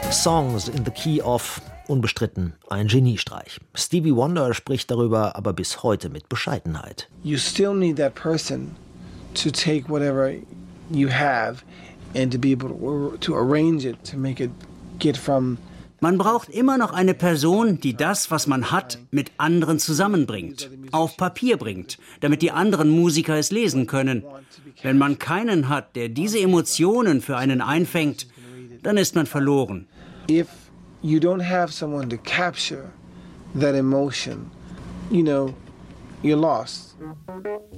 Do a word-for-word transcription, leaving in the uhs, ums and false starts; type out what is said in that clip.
Songs in the Key of, unbestritten ein Geniestreich. Stevie Wonder spricht darüber aber bis heute mit Bescheidenheit. You still need that person to take whatever you have and to be able to, to arrange it to make it get from. Man braucht immer noch eine Person, die das, was man hat, mit anderen zusammenbringt, auf Papier bringt, damit die anderen Musiker es lesen können. Wenn man keinen hat, der diese Emotionen für einen einfängt, dann ist man verloren. If you don't have someone to capture that emotion, you know, you're lost.